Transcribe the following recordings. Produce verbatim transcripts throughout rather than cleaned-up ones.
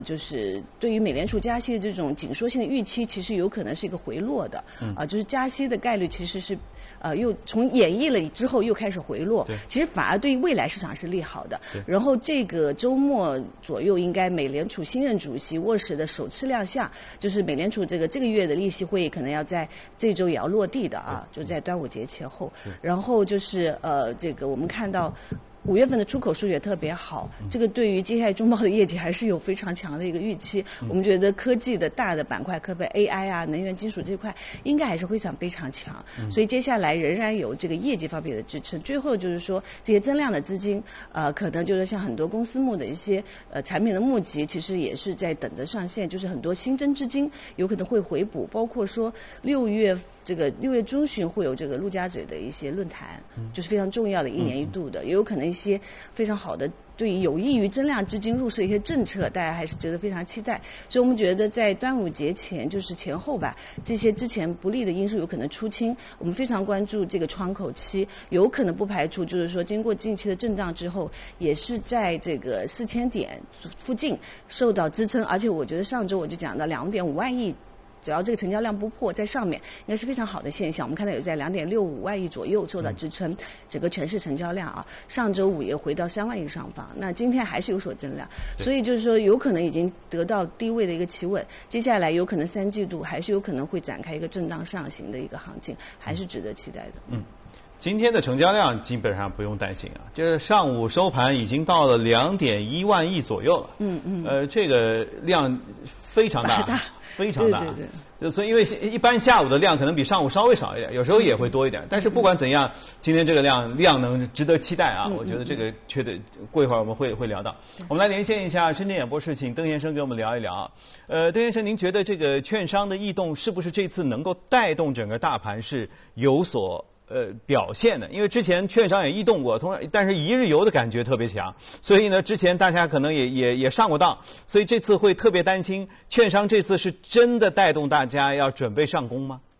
就是对于美联储加息的这种紧缩性的预期，其实有可能是一个回落的，啊、嗯呃，就是加息的概率其实是，呃，又从演绎了之后又开始回落，其实反而对于未来市场是利好的。然后这个周末左右，应该美联储新任主席沃什的首次亮相，就是美联储这个这个月的利息会议可能要在这周也要落地的啊，就在端午节前后。然后就是呃，这个我们看到。五月份的出口数也特别好，这个对于接下来中报的业绩还是有非常强的一个预期。我们觉得科技的大的板块，可能 A I 啊、能源金属这块，应该还是非常非常强。所以接下来仍然有这个业绩方面的支撑。最后就是说，这些增量的资金，呃，可能就是像很多公司募的一些呃产品的募集，其实也是在等着上线，就是很多新增资金有可能会回补，包括说六月。这个六月中旬会有这个陆家嘴的一些论坛，就是非常重要的一年一度的，也有可能一些非常好的对于有益于增量资金入市的一些政策，大家还是觉得非常期待。所以我们觉得在端午节前，就是前后吧，这些之前不利的因素有可能出清。我们非常关注这个窗口期，有可能不排除就是说经过近期的震荡之后，也是在这个四千点附近受到支撑。而且我觉得上周我就讲到两点五万亿。只要这个成交量不破，在上面应该是非常好的现象。我们看到有在两点六五万亿左右受到支撑，整个全市成交量啊，上周五也回到三万亿上方。那今天还是有所增量，所以就是说有可能已经得到低位的一个企稳，接下来有可能三季度还是有可能会展开一个震荡上行的一个行情，还是值得期待的。 嗯。今天的成交量基本上不用担心啊，就是上午收盘已经到了两点一万亿左右了。嗯嗯。呃，这个量非常大，大非常大。对对对。所以，因为一般下午的量可能比上午稍微少一点，有时候也会多一点。但是不管怎样，今天这个量量能值得期待啊！我觉得这个确得过一会儿我们会会聊到。我们来连线一下深圳演播室，请邓先生给我们聊一聊啊。呃，邓先生，您觉得这个券商的异动是不是这次能够带动整个大盘是有所？呃，表现的，因为之前券商也异动过，同但是一日游的感觉特别强，所以呢，之前大家可能也也也上过当，所以这次会特别担心，券商这次是真的带动大家要准备上攻吗？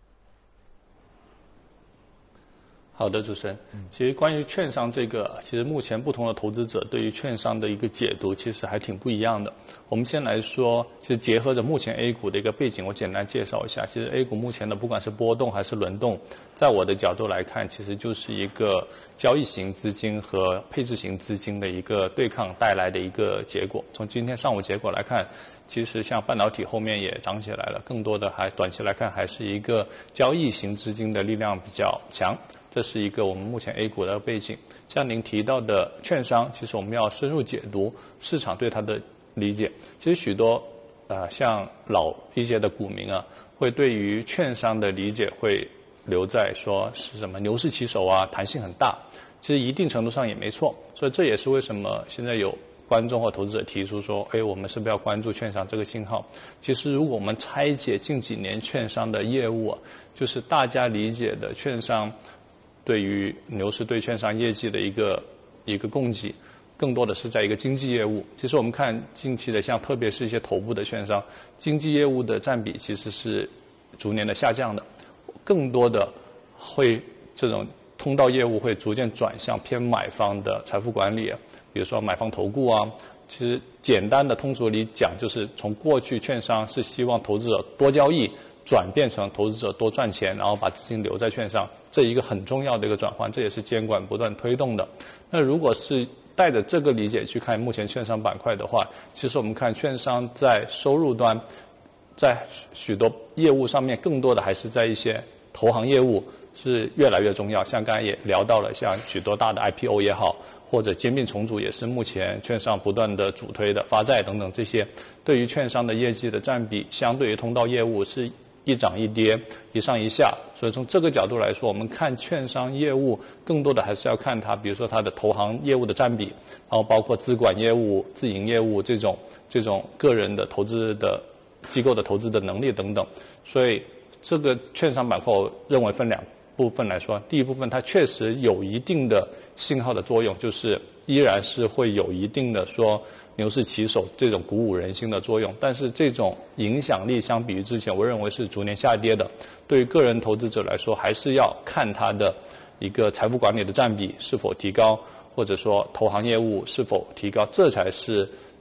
好的，主持人。其实关于券商这个，其实目前不同的投资者对于券商的一个解读，其实还挺不一样的。我们先来说，其实结合着目前 A 股的一个背景，我简单介绍一下。其实 A 股目前的不管是波动还是轮动，在我的角度来看，其实就是一个交易型资金和配置型资金的一个对抗带来的一个结果。从今天上午结果来看，其实像半导体后面也涨起来了，更多的还短期来看还是一个交易型资金的力量比较强。这是一个我们目前 A 股的背景。像您提到的券商，其实我们要深入解读市场对它的理解。其实许多呃像老一些的股民啊，会对于券商的理解会留在说是什么牛市起手啊，弹性很大。其实一定程度上也没错。所以这也是为什么现在有观众或投资者提出说，哎，我们是不是要关注券商这个信号？其实如果我们拆解近几年券商的业务啊，就是大家理解的券商对于牛市对券商业绩的一个一个供给，更多的是在一个经纪业务。其实我们看近期的，像特别是一些头部的券商，经纪业务的占比其实是逐年的下降的，更多的会这种通道业务会逐渐转向偏买方的财富管理，比如说买方投顾啊。其实简单的通俗里讲，就是从过去券商是希望投资者多交易，转变成投资者多赚钱，然后把资金留在券商，这一个很重要的一个转换，这也是监管不断推动的。那如果是带着这个理解去看目前券商板块的话，其实我们看券商在收入端，在许多业务上面，更多的还是在一些投行业务是越来越重要。像刚才也聊到了，像许多大的 I P O 也好，或者兼并重组也是目前券商不断的主推的，发债等等这些，对于券商的业绩的占比，相对于通道业务是一涨一跌，一上一下。所以从这个角度来说，我们看券商业务更多的还是要看它，比如说它的投行业务的占比，然后包括资管业务、自营业务这种这种个人的投资的机构的投资的能力等等。所以这个券商板块我认为分两部分来说，第一部分它确实有一定的信号的作用，就是依然是会有一定的说牛市起手这种鼓舞人心的作用，但是这种影响力相比于之前，我认为是逐年下跌的。对于个人投资者来说，还是要看它的一个财富管理的占比是否提高，或者说投行业务是否提高，这才是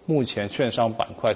目前券商板块